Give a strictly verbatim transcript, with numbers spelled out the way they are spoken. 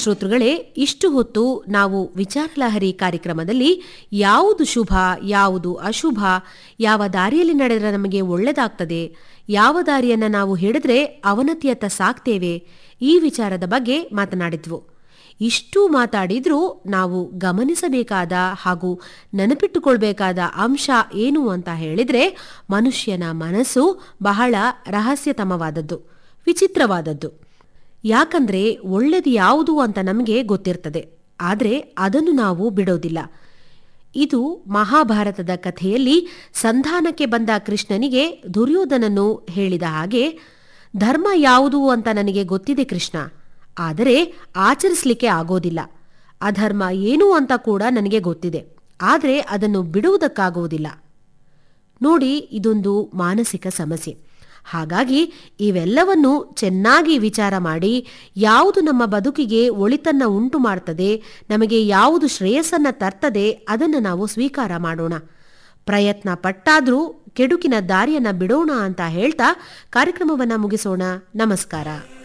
ಶ್ರೋತೃಗಳೇ, ಇಷ್ಟು ಹೊತ್ತು ನಾವು ವಿಚಾರಲಹರಿ ಕಾರ್ಯಕ್ರಮದಲ್ಲಿ ಯಾವುದು ಶುಭ, ಯಾವುದು ಅಶುಭ, ಯಾವ ದಾರಿಯಲ್ಲಿ ನಡೆದರೆ ನಮಗೆ ಒಳ್ಳೆದಾಗ್ತದೆ, ಯಾವ ದಾರಿಯನ್ನು ನಾವು ಹಿಡಿದ್ರೆ ಅವನತಿಯತ್ತ ಸಾಕ್ತೇವೆ, ಈ ವಿಚಾರದ ಬಗ್ಗೆ ಮಾತನಾಡಿದ್ವು. ಇಷ್ಟು ಮಾತಾಡಿದ್ರೂ ನಾವು ಗಮನಿಸಬೇಕಾದ ಹಾಗೂ ನೆನಪಿಟ್ಟುಕೊಳ್ಬೇಕಾದ ಅಂಶ ಏನು ಅಂತ ಹೇಳಿದ್ರೆ, ಮನುಷ್ಯನ ಮನಸ್ಸು ಬಹಳ ರಹಸ್ಯತಮವಾದದ್ದು, ವಿಚಿತ್ರವಾದದ್ದು. ಯಾಕಂದ್ರೆ ಒಳ್ಳೆದು ಯಾವುದು ಅಂತ ನಮಗೆ ಗೊತ್ತಿರ್ತದೆ, ಆದರೆ ಅದನ್ನು ನಾವು ಬಿಡೋದಿಲ್ಲ. ಇದು ಮಹಾಭಾರತದ ಕಥೆಯಲ್ಲಿ ಸಂಧಾನಕ್ಕೆ ಬಂದ ಕೃಷ್ಣನಿಗೆ ದುರ್ಯೋಧನನು ಹೇಳಿದ ಹಾಗೆ, ಧರ್ಮ ಯಾವುದು ಅಂತ ನನಗೆ ಗೊತ್ತಿದೆ ಕೃಷ್ಣ, ಆದರೆ ಆಚರಿಸಲಿಕ್ಕೆ ಆಗೋದಿಲ್ಲ. ಅಧರ್ಮ ಏನು ಅಂತ ಕೂಡ ನನಗೆ ಗೊತ್ತಿದೆ, ಆದರೆ ಅದನ್ನು ಬಿಡುವುದಕ್ಕಾಗುವುದಿಲ್ಲ. ನೋಡಿ, ಇದೊಂದು ಮಾನಸಿಕ ಸಮಸ್ಯೆ. ಹಾಗಾಗಿ ಇವೆಲ್ಲವನ್ನು ಚೆನ್ನಾಗಿ ವಿಚಾರ ಮಾಡಿ, ಯಾವುದು ನಮ್ಮ ಬದುಕಿಗೆ ಒಳಿತನ್ನ ಉಂಟು ಮಾಡ್ತದೆ, ನಮಗೆ ಯಾವುದು ಶ್ರೇಯಸ್ಸನ್ನ ತರ್ತದೆ, ಅದನ್ನು ನಾವು ಸ್ವೀಕಾರ ಮಾಡೋಣ. ಪ್ರಯತ್ನ ಪಟ್ಟಾದ್ರೂ ಕೆಡುಕಿನ ದಾರಿಯನ್ನ ಬಿಡೋಣ ಅಂತ ಹೇಳ್ತಾ ಕಾರ್ಯಕ್ರಮವನ್ನ ಮುಗಿಸೋಣ. ನಮಸ್ಕಾರ.